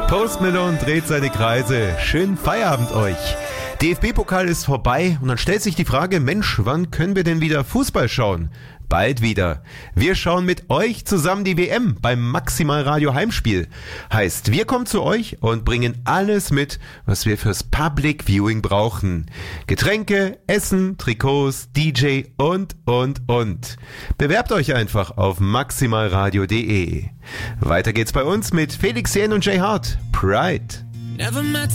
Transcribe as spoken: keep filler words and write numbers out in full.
Post Malone dreht seine Kreise. Schönen Feierabend euch. D F B-Pokal ist vorbei und dann stellt sich die Frage, Mensch, wann können wir denn wieder Fußball schauen? Bald wieder. Wir schauen mit euch zusammen die W M beim Maximal Radio Heimspiel. Heißt, wir kommen zu euch und bringen alles mit, was wir fürs Public Viewing brauchen. Getränke, Essen, Trikots, D J und, und, und. Bewerbt euch einfach auf maximalradio punkt de. Weiter geht's bei uns mit Felix Jähn und Jay Hart. Pride. Never met